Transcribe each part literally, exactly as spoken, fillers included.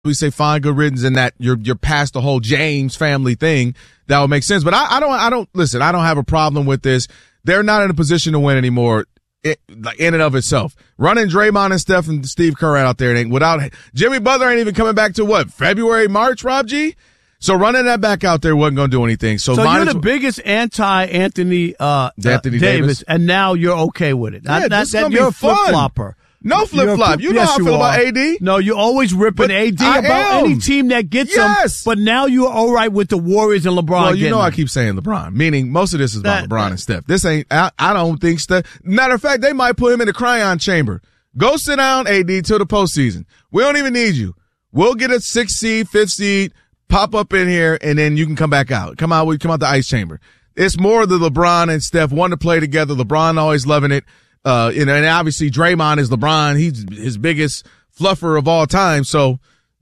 we say fine, good riddance, and that you're you're past the whole James family thing, that would make sense. But I, I don't I don't listen. I don't have a problem with this. They're not in a position to win anymore. It, like in and of itself, running Draymond and Steph and Steve Kerr out there, and without Jimmy Butler ain't even coming back to what, February, March, Rob G. So running that back out there wasn't going to do anything. So, so you're the well, biggest anti-Anthony uh, Anthony uh, Davis, Davis, and now you're okay with it. Yeah, that, this is that, gonna you're be a flip fun. flopper. No flip flop. You know yes, how I you feel are. about A D. No, you're always ripping But A D I about am. any team that gets Yes. him. But now you're all right with the Warriors and LeBron. Well, you know him. I keep saying LeBron, meaning most of this is about That- LeBron that- and Steph. This ain't. I, I don't think Steph. Matter of fact, they might put him in the cryon chamber. Go sit down, A D, till the postseason. We don't even need you. We'll get a sixth seed, fifth seed, pop up in here, and then you can come back out. Come out. We come out the ice chamber. It's more the LeBron and Steph want to play together. LeBron always loving it. Uh, you know, and obviously Draymond is LeBron. He's his biggest fluffer of all time. So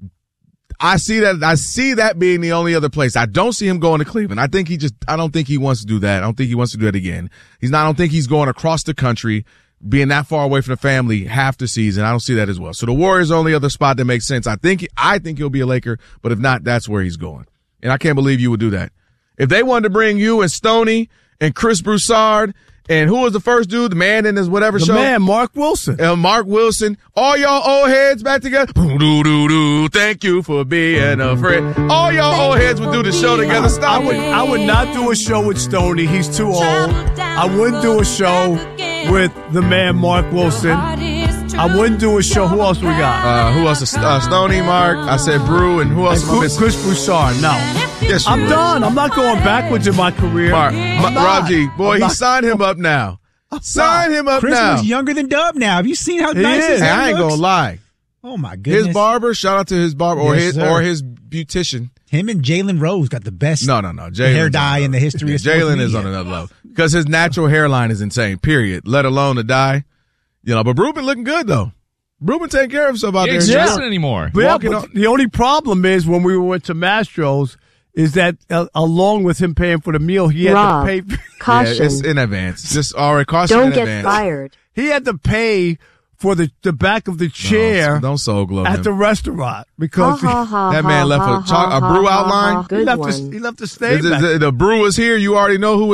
I see that, I see that being the only other place. I don't see him going to Cleveland. I think he just, I don't think he wants to do that. I don't think he wants to do it again. He's not, I don't think he's going across the country, being that far away from the family half the season. I don't see that as well. So the Warriors are the only other spot that makes sense. I think, I think he'll be a Laker, but if not, that's where he's going. And I can't believe you would do that. If they wanted to bring you and Stoney and Chris Broussard, and who was the first dude? The man in his whatever the show? The man, Mark Wilson. And Mark Wilson. All y'all old heads back together. Doo-doo-doo. Thank you for being a friend. All y'all old heads would do the show together. Stop I would, it. I would not do a show with Stoney. He's too old. I wouldn't do a show with the man, Mark Wilson. I wouldn't do a show. Who else we got? Uh, who else? Uh, Stoney, Mark. I said Brew, and who else? And am I Chris, missing? Chris Broussard. No. Yes, you I'm would. done. I'm not going backwards in my career. Mark, I'm Ma- not. Rob G, boy, I'm he not. signed him up now. Sign him up Chris now. looks younger than Dub now. Have you seen how He nice is. his Hey, hair I ain't looks? gonna lie. Oh my goodness. His barber, shout out to his barber, or Yes, his sir. or his beautician. Him and Jalen Rose got the best No, no, no. Jalen hair dye in the history of sports Jalen is media. on another level because his natural hairline is insane. Period. Let alone the dye. You know, but Brew been looking good though. Brew been taking care of himself out He there. ain't in New York. stressing anymore. But yeah, Walking but on- the only problem is when we went to Mastro's is that uh, along with him paying for the meal, he had Rob, to pay. caution. Yeah, it's in advance. Just all right, caution Don't in get advance. fired. He had to pay for the, the back of the chair No, don't soul glow at him. the restaurant Ha, because ha, ha, That ha, man left ha, a, cho- ha, a brew ha, outline. ha. he Good left one. the, he left the stage. The, the, the brew is here. You already know who